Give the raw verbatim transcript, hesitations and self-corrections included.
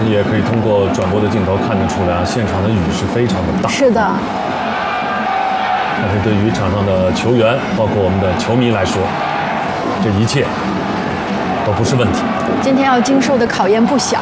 们也可以通过转播的镜头看得出来，现场的雨是非常的大。 是的。 但是对于场上的球员，包括我们的球迷来说，这一切都不是问题。 今天要经受的考验不小。